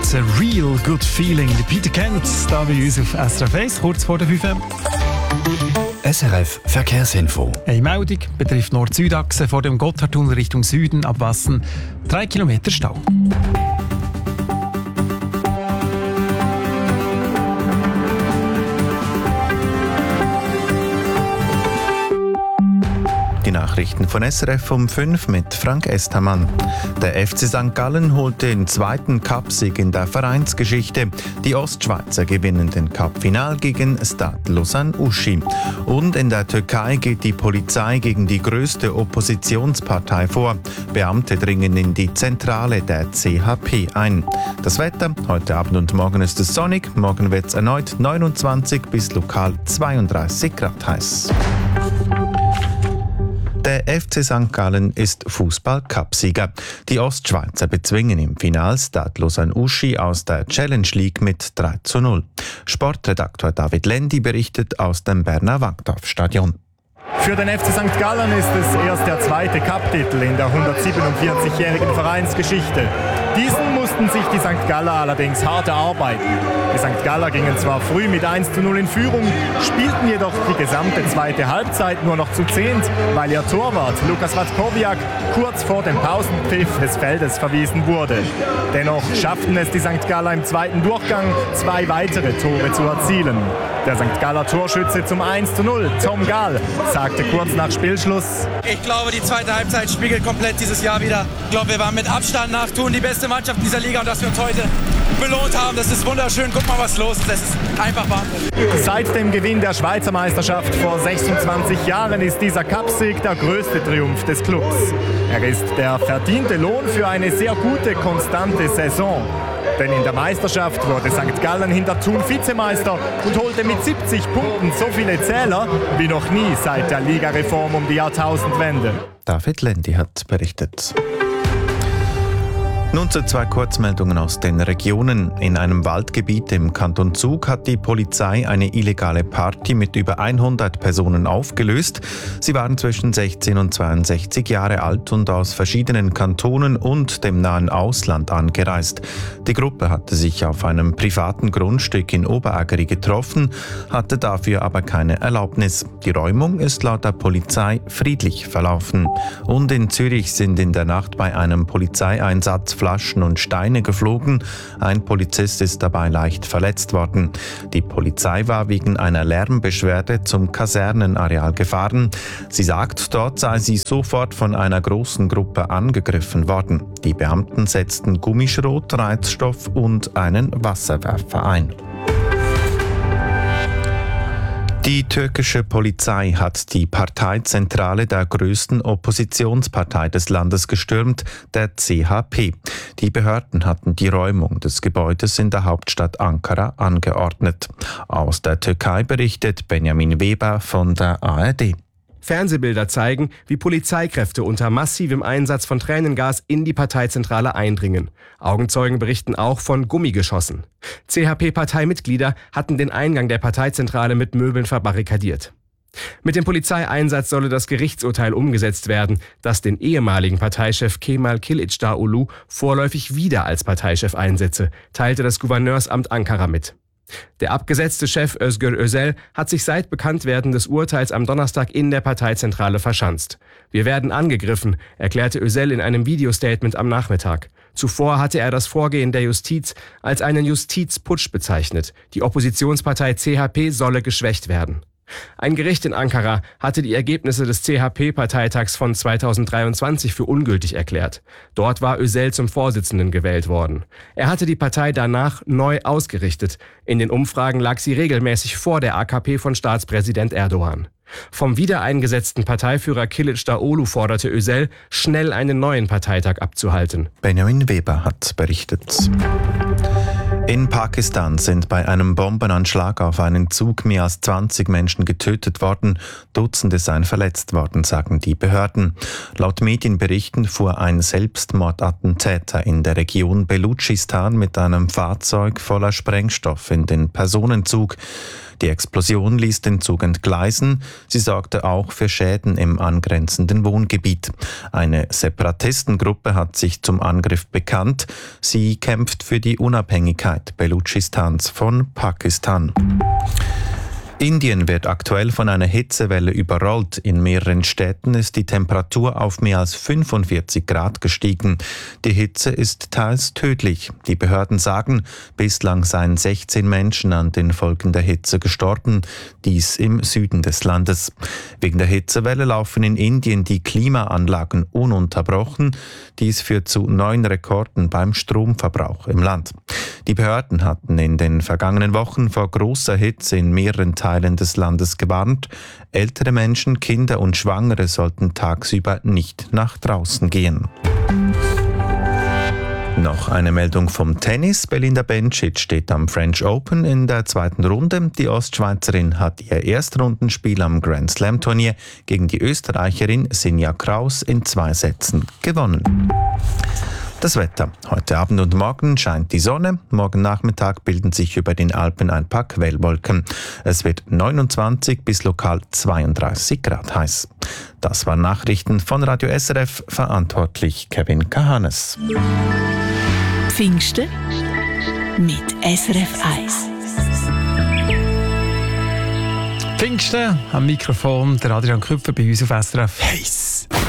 A Real Good Feeling. Peter Kent, da bei uns auf SRF 1, kurz vor der 5. SRF Verkehrsinfo. Eine Meldung betrifft Nord-Süd-Achse vor dem Gotthardtunnel Richtung Süden ab Wassen. 3 Kilometer Stau. Die Nachrichten von SRF um 5 mit Frank Estermann. Der FC St. Gallen holte den zweiten Cupsieg in der Vereinsgeschichte. Die Ostschweizer gewinnen den Cup-Final gegen Stade Lausanne-Uschi. Und in der Türkei geht die Polizei gegen die größte Oppositionspartei vor. Beamte dringen in die Zentrale der CHP ein. Das Wetter: heute Abend und morgen ist es sonnig. Morgen wird es erneut 29 bis lokal 32 Grad heiß. Der FC St. Gallen ist Fußball-Cup-Sieger. Die Ostschweizer bezwingen im Finale Stade Lausanne-Uschi aus der Challenge League mit 3:0. Sportredaktor David Lendi berichtet aus dem Berner Wankdorf-Stadion. Für den FC St. Gallen ist es erst der zweite Cup-Titel in der 147-jährigen Vereinsgeschichte. Diesen mussten sich die St. Galler allerdings hart erarbeiten. Die St. Galler gingen zwar früh mit 1:0 in Führung, spielten jedoch die gesamte zweite Halbzeit nur noch zu 10, weil ihr Torwart Lukas Watkowiak kurz vor dem Pausenpfiff des Feldes verwiesen wurde. Dennoch schafften es die St. Galler im zweiten Durchgang, 2 weitere Tore zu erzielen. Der St. Galler Torschütze zum 1:0, Tom Gahl, sagte kurz nach Spielschluss: Ich glaube, die zweite Halbzeit spiegelt komplett dieses Jahr wieder. Ich glaube, wir waren mit Abstand nach Thun die beste Mannschaft dieser Liga und dass wir uns heute belohnt haben, das ist wunderschön. Guck mal, was los ist. Das ist einfach Wahnsinn. Seit dem Gewinn der Schweizer Meisterschaft vor 26 Jahren ist dieser Cupsieg der größte Triumph des Clubs. Er ist der verdiente Lohn für eine sehr gute, konstante Saison. Denn in der Meisterschaft wurde St. Gallen hinter Thun Vizemeister und holte mit 70 Punkten so viele Zähler wie noch nie seit der Ligareform um die Jahrtausendwende. David Lendi hat berichtet. Nun zu 2 Kurzmeldungen aus den Regionen. In einem Waldgebiet im Kanton Zug hat die Polizei eine illegale Party mit über 100 Personen aufgelöst. Sie waren zwischen 16 und 62 Jahre alt und aus verschiedenen Kantonen und dem nahen Ausland angereist. Die Gruppe hatte sich auf einem privaten Grundstück in Oberägeri getroffen, hatte dafür aber keine Erlaubnis. Die Räumung ist laut der Polizei friedlich verlaufen. Und in Zürich sind in der Nacht bei einem Polizeieinsatz Flaschen und Steine geflogen. Ein Polizist ist dabei leicht verletzt worden. Die Polizei war wegen einer Lärmbeschwerde zum Kasernenareal gefahren. Sie sagt, dort sei sie sofort von einer großen Gruppe angegriffen worden. Die Beamten setzten Gummischrot, Reizstoff und einen Wasserwerfer ein. Die türkische Polizei hat die Parteizentrale der größten Oppositionspartei des Landes gestürmt, der CHP. Die Behörden hatten die Räumung des Gebäudes in der Hauptstadt Ankara angeordnet. Aus der Türkei berichtet Benjamin Weber von der ARD. Fernsehbilder zeigen, wie Polizeikräfte unter massivem Einsatz von Tränengas in die Parteizentrale eindringen. Augenzeugen berichten auch von Gummigeschossen. CHP-Parteimitglieder hatten den Eingang der Parteizentrale mit Möbeln verbarrikadiert. Mit dem Polizeieinsatz solle das Gerichtsurteil umgesetzt werden, das den ehemaligen Parteichef Kemal Kılıçdaroğlu vorläufig wieder als Parteichef einsetze, teilte das Gouverneursamt Ankara mit. Der abgesetzte Chef Özgür Özel hat sich seit Bekanntwerden des Urteils am Donnerstag in der Parteizentrale verschanzt. Wir werden angegriffen, erklärte Özel in einem Videostatement am Nachmittag. Zuvor hatte er das Vorgehen der Justiz als einen Justizputsch bezeichnet. Die Oppositionspartei CHP solle geschwächt werden. Ein Gericht in Ankara hatte die Ergebnisse des CHP-Parteitags von 2023 für ungültig erklärt. Dort war Özel zum Vorsitzenden gewählt worden. Er hatte die Partei danach neu ausgerichtet. In den Umfragen lag sie regelmäßig vor der AKP von Staatspräsident Erdogan. Vom wiedereingesetzten Parteiführer Kılıçdaroğlu forderte Özel, schnell einen neuen Parteitag abzuhalten. Benjamin Weber hat berichtet. In Pakistan sind bei einem Bombenanschlag auf einen Zug mehr als 20 Menschen getötet worden, Dutzende seien verletzt worden, sagen die Behörden. Laut Medienberichten fuhr ein Selbstmordattentäter in der Region Belutschistan mit einem Fahrzeug voller Sprengstoff in den Personenzug. Die Explosion ließ den Zug entgleisen. Sie sorgte auch für Schäden im angrenzenden Wohngebiet. Eine Separatistengruppe hat sich zum Angriff bekannt. Sie kämpft für die Unabhängigkeit Belutschistans von Pakistan. Indien wird aktuell von einer Hitzewelle überrollt. In mehreren Städten ist die Temperatur auf mehr als 45 Grad gestiegen. Die Hitze ist teils tödlich. Die Behörden sagen, bislang seien 16 Menschen an den Folgen der Hitze gestorben. Dies im Süden des Landes. Wegen der Hitzewelle laufen in Indien die Klimaanlagen ununterbrochen. Dies führt zu neuen Rekorden beim Stromverbrauch im Land. Die Behörden hatten in den vergangenen Wochen vor großer Hitze in mehreren Teilen des Landes gewarnt. Ältere Menschen, Kinder und Schwangere sollten tagsüber nicht nach draußen gehen. Noch eine Meldung vom Tennis. Belinda Bencic steht am French Open in der zweiten Runde. Die Ostschweizerin hat ihr Erstrundenspiel am Grand Slam Turnier gegen die Österreicherin Sinja Kraus in 2 Sätzen gewonnen. Das Wetter. Heute Abend und morgen scheint die Sonne. Morgen Nachmittag bilden sich über den Alpen ein paar Quellwolken. Es wird 29 bis lokal 32 Grad heiß. Das waren Nachrichten von Radio SRF, verantwortlich Kevin Kahanes. Pfingsten mit SRF 1. Pfingsten am Mikrofon, der Adrian Küpfer bei uns auf SRF 1.